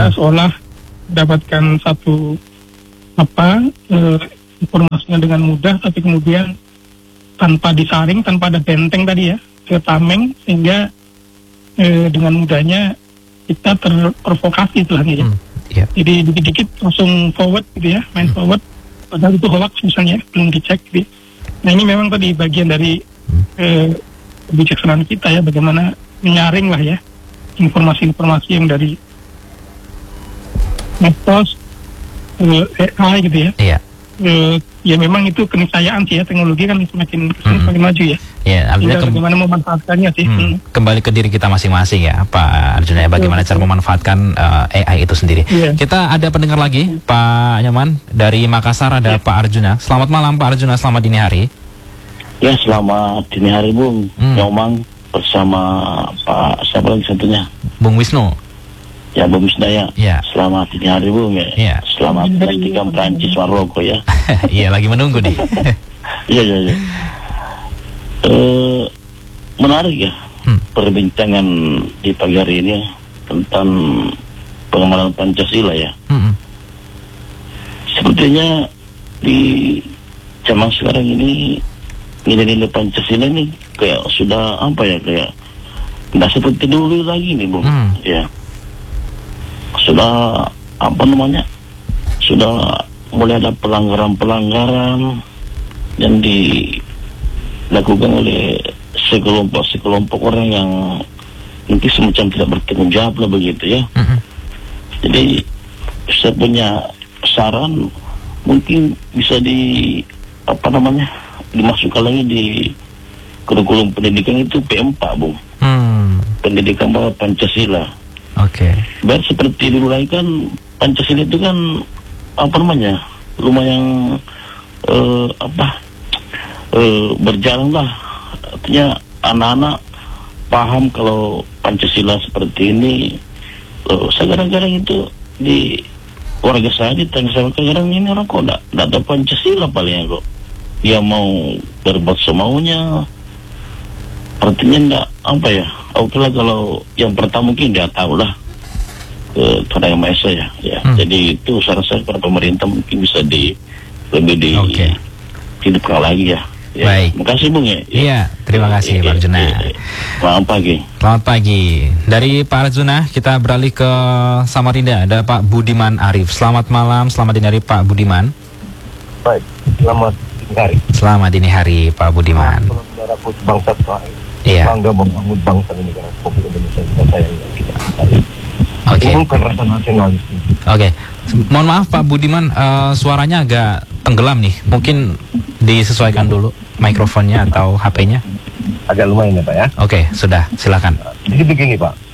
kita seolah dapatkan satu informasinya dengan mudah, tapi kemudian tanpa disaring, tanpa ada benteng tadi ya, ke tameng, sehingga dengan mudahnya kita terprovokasi itu hanya ya. Jadi dikit-dikit langsung forward gitu ya, main forward, padahal itu hoax misalnya, belum dicek gitu. Nah ini memang tadi bagian dari kebijaksanaan kita ya, bagaimana menyaring lah ya informasi-informasi yang dari medsos, AI gitu ya. Iya. Ya memang itu keniscayaan sih ya, teknologi kan semakin maju ya. Ya, artinya bagaimana memanfaatkannya sih. Kembali ke diri kita masing-masing ya, Pak Arjuna, ya, bagaimana cara memanfaatkan AI itu sendiri. Kita ada pendengar lagi, Pak Nyoman dari Makassar, ada Pak Arjuna. Selamat malam Pak Arjuna, selamat dini hari. Ya, selamat dini hari Bung Nyomang bersama Pak siapa lagi satunya? Bung Wisnu. Ya, Bung Wisnu ya. Selamat dini hari Bung ya. Selamat menantikan Prancis Maroko ya. Iya, lagi menunggu nih. Iya. Menarik ya perbincangan di pagi hari ini tentang pengembangan Pancasila ya. Sepertinya di zaman sekarang ini nilai-nilai Pancasila ini kayak sudah kayak tidak seperti dulu lagi nih Bung. Ya, sudah sudah mulai ada pelanggaran-pelanggaran yang dilakukan oleh sekelompok orang yang mungkin semacam tidak bertanggung jawab lah begitu ya. Jadi saya punya saran, mungkin bisa dimasukkan lagi di kurikulum pendidikan itu P4 Bung. Pendidikan bawah Pancasila. Biar seperti dulu lagi kan Pancasila itu kan lumayan berjalan lah. Artinya anak-anak paham kalau Pancasila seperti ini. Saya kadang-kadang itu di warga saya ditanya, saya kadang ini orang kok tidak ada Pancasila palingnya kok. Dia mau berbuat semaunya. Artinya oke lah kalau yang pertama mungkin dia tahu lah Tuhan Yang Maha Esa ya. Jadi itu saran saya para pemerintah mungkin bisa lebih hidupkan lagi ya. Baik. Terima kasih Bung ya. Iya, terima kasih Pak Arjuna. Selamat pagi. Selamat pagi. Dari Pak Arjuna kita beralih ke Samarinda, ada Pak Budiman Arif. Selamat malam, selamat dini hari Pak Budiman. Baik, selamat dini hari. Selamat dini hari Pak Budiman. Saudara bangsa Iya. Bangga membangun bangsa ini dengan Republik Indonesia kita sayang kita cintai. Ini bukan rasa nasionalis. Mohon maaf Pak Budiman, suaranya agak tenggelam nih. Mungkin disesuaikan dulu mikrofonnya atau HP-nya. Agak lumayan ya Pak ya. Sudah, silakan. Jadi begini Pak,